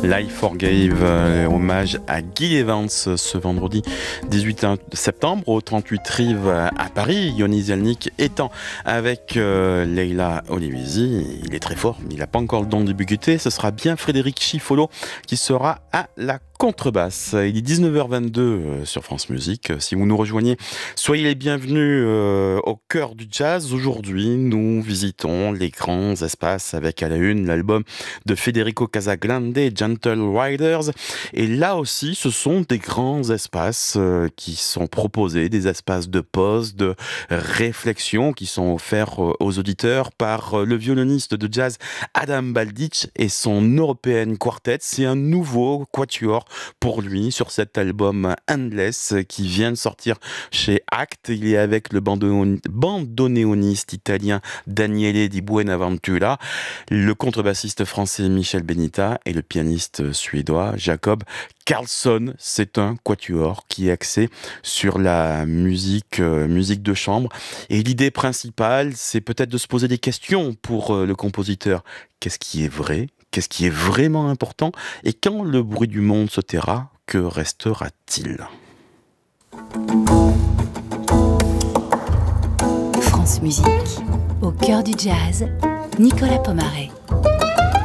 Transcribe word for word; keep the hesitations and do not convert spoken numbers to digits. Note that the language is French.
Life Forgave, euh, hommage à Guy Evans ce vendredi dix-huit septembre au trente-huit Rive à Paris. Yoni Zielnik étant avec euh, Leila Olivisi, il est très fort, mais il n'a pas encore le don de débuter. Ce sera bien Frédéric Chifolo qui sera à la contrebasse. Il est dix-neuf heures vingt-deux sur France Musique. Si vous nous rejoignez, soyez les bienvenus euh, au cœur du jazz. Aujourd'hui, nous visitons les grands espaces avec à la une l'album de Federico Casagrande, Gentle Riders. Et là aussi, ce sont des grands espaces euh, qui sont proposés, des espaces de pause, de réflexion qui sont offerts euh, aux auditeurs par euh, le violoniste de jazz Adam Baldic et son European Quartet. C'est un nouveau quatuor pour lui sur cet album Endless qui vient de sortir chez Act. Il est avec le bandoneoniste italien Daniele Di Buenaventura, le contrebassiste français Michel Benita et le pianiste suédois Jacob Karlsson. C'est un quatuor qui est axé sur la musique, euh, musique de chambre. Et l'idée principale, c'est peut-être de se poser des questions pour euh, le compositeur. Qu'est-ce qui est vrai ? Qu'est-ce qui est vraiment important ? Et quand le bruit du monde se taira, que restera-t-il ? France Musique, au cœur du jazz, Nicolas Pomaré.